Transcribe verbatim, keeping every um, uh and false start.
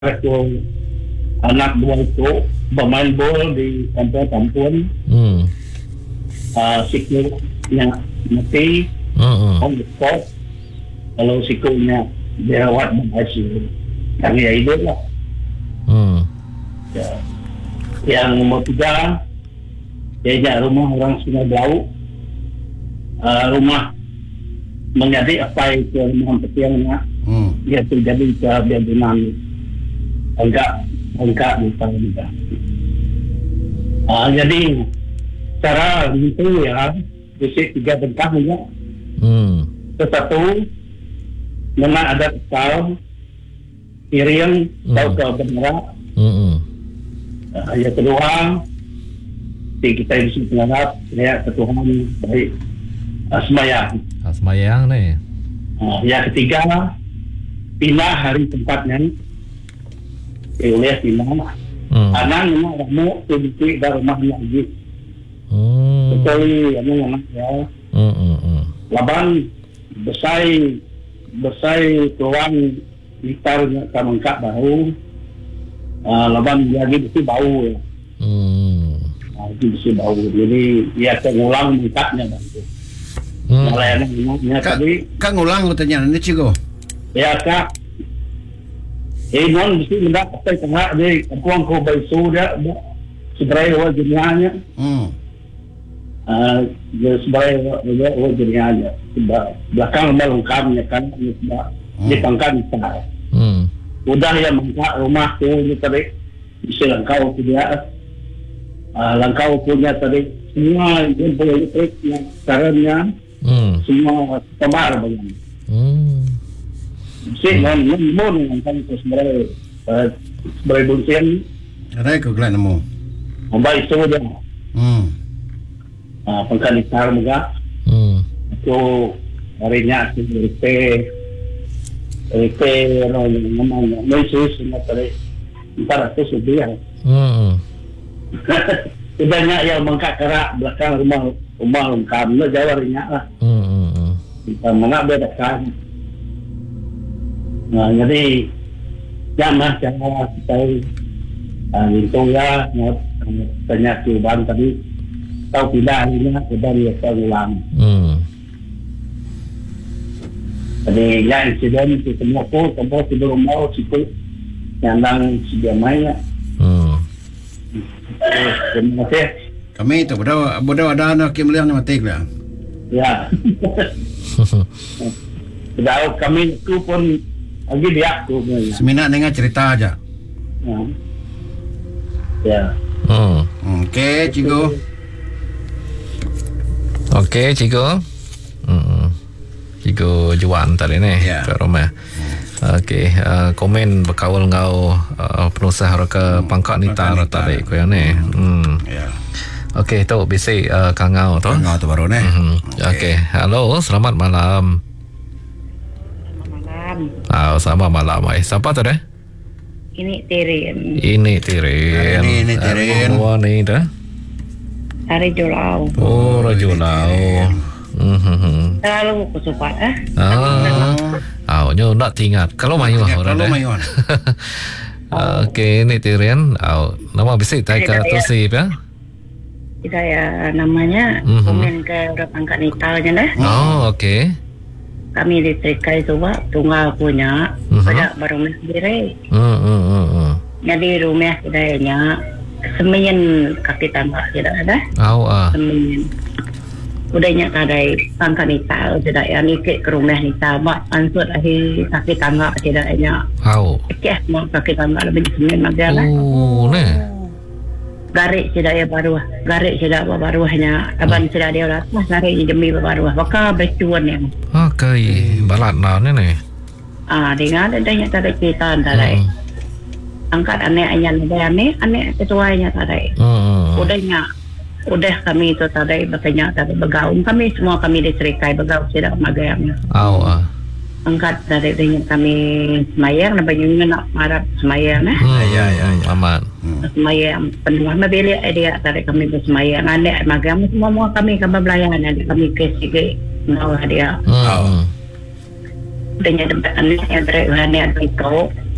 aku anak buah itu bermain bola di kampung-kampung. Hmm. Uh, sikulnya mati, Hmm. on the spot. Kalau sikulnya dirawat berhasil, yang ya itu lah. Hmm. Ya. Yang nomor tiga, dia rumah orang Sungai Belau. Uh, rumah menjadi apa itu rumah petiangnya. Hmm. Dia terjadi kebiadunan enggak enggak bukan enggak. Uh, jadi cara itu ya bisa tiga bentuknya. Hmm. Satu, memang ada kau piring tahu Hmm. ke benar. Hmm. Uh, yang kedua, kita bisa menganggap ya ketuhanan baik uh, sembahyang. Ah, sembahyang ni. Uh, yang ketiga, pindah hari tempatnya. Oleh pindah. Hmm. Anak memang ramu sedikit dari rumahnya lagi. Hmm. Kecuali yang anak ya. Hmm. Hmm. Hmm. Laban besar besar tuan gitarnya kamangkak bau. Uh, laban lagi mesti bau ya. Hmm. Uh, itu mesti bau. Jadi dia akan ulang mengkaknya bantu. Hmm. Mulai anaknya Kak, tadi Kak ngulang lu tanya ni Cigo. ya kak. Eh non mesti mendak apa tengah dia kampung ko baisu dia sebenarnya wa dunianya. Hmm. Uh, dia sebenarnya wa dunianya. Sebab belakang melengkapnya kan sebab di pangkat besar. Hmm. Udah ya mengkak rumah tu ni tadi bisa langkau tu dia. Uh, langkau punya tadi semua dia boleh listrik yang caranya Hmm. semua tebar begini. Hmm. Si non non mon yang kan itu sebenarnya uh, sebenarnya bunsian Ada ko klan mo. membaik itu dia. Hmm. Uh, pangkat besar juga. Hmm. Itu harinya si R P R P no namanya Mesus semua tadi empat ratus lebih ya. Hmm. Banyak yang mengkak kerak belakang rumah rumah lengkap lah jauh rinyak lah. Hmm. Hmm. Kita mana bedakan. Nah jadi jangan cara kita uh, itu ya banyak cubaan tadi tahu pindah ini dari kita ulang. Hmm. Jadi ya insiden itu semua pun semua sebelum mau situ yang nang sedia mainnya. Hmm. Terima kasih. Kami tu bodoh bodoh ada nak kimliang ni matik lah. Ya. Sudah kami itu pun lagi dia aku punya. Semina dengar cerita aja. Ya. Ya. Hmm. Okey, Cigo. Okey, Cigo. Hmm. Cigo Juan tadi ni Ya. kat rumah. Okey, uh, komen berkawal ngau uh, penusah ke pangkat nita Pangkat tadi nita. ko yang ni. Hmm. Ya. Okey, tu bisi uh, kangau tu. Ngau tu baru ni. Hmm. Okey, halo, selamat malam. Malam. Ah, selamat malam. Eh, siapa tu deh? Ini Tirin Ini Tirin. Ini, ini Tirin. Wah, ni dah. dari Jolau. Oh, Rajulau. Hmm. Selalu kesupat eh. Ah. Oh, nyo nak tingat. Kalau mayu Ya, orang kalau deh. mayuan. Okey, ni Tirin. Oh, nama bisi tai ke Saya- Tusip ya? Saya namanya Mhm. komen ke udah pangkat nitalnya dah. Oh, okey. Kami diterikai tu pak tunggal punya. Mhm. Pada baru sendiri. Hmm, hmm, hmm, hmm. Jadi rumah kedainya semian kaki tangga tidak ada. Au ah. Semian. Udahnya kadai pangkat nital tidak ya nikit ke rumah nital pak ansut akhir kaki tangga tidaknya. Au. Okey, mau kaki tangga lebih semian magalah. Oh, ni. Garik tidak ya baru, garik tidak apa baru hanya aban tidak dia lah, mas garik demi baru, maka bercuan yang Okey, balat na ni ni. ah dengan adanya tadi kita antara Hmm. angkat anek anyan ada anek anek ketuanya tadi, Hmm. udahnya udah kami itu tadi bertanya tadi bergaul kami semua kami diserikai bergaul tidak magayangnya Au ah. angkat dari dengan kami semayang namanya nak marah semayang eh Hmm, Ya, ya, ya. aman. semayang penuh mabili dia tadi kami bersemayang anek magam semua semua kami kami belayan adik kami ke sini mau dia Hmm. dengan tempat anek yang dari anek itu